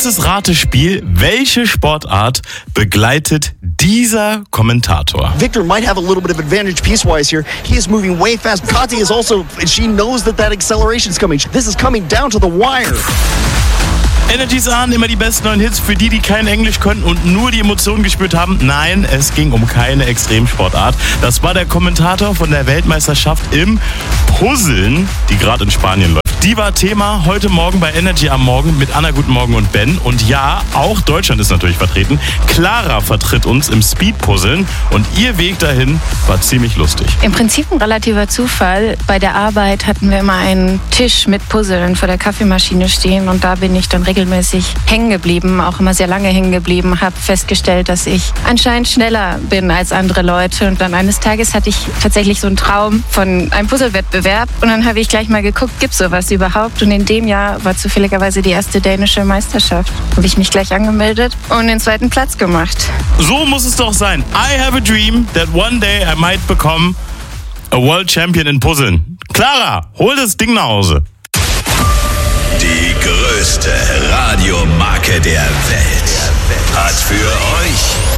Kurzes Ratespiel. Welche Sportart begleitet dieser Kommentator? Victor might have a little bit of advantage piece-wise here. He is moving way fast. Katia is also, she knows that acceleration is coming. This is coming down to the wire. Energy's an, immer die besten neuen Hits für die kein Englisch können und nur die Emotionen gespürt haben. Nein, es ging um keine Extremsportart. Das war der Kommentator von der Weltmeisterschaft im Puzzeln, die gerade in Spanien läuft. Die war Thema heute Morgen bei Energy am Morgen mit Anna Guten Morgen und Ben. Und ja, auch Deutschland ist natürlich vertreten. Clara vertritt uns im Speed-Puzzeln und ihr Weg dahin war ziemlich lustig. Im Prinzip ein relativer Zufall. Bei der Arbeit hatten wir immer einen Tisch mit Puzzeln vor der Kaffeemaschine stehen und da bin ich dann regelmäßig hängen geblieben, auch immer sehr lange hängen geblieben, habe festgestellt, dass ich anscheinend schneller bin als andere Leute und dann eines Tages hatte ich tatsächlich so einen Traum von einem Puzzlewettbewerb und dann habe ich gleich mal geguckt, gibt es sowas überhaupt? Und in dem Jahr war zufälligerweise die erste dänische Meisterschaft. Habe ich mich gleich angemeldet und den 2. Platz gemacht. So muss es doch sein. I have a dream that one day I might become a world champion in Puzzeln. Clara, hol das Ding nach Hause. Die größte Radiomarke der Welt hat für euch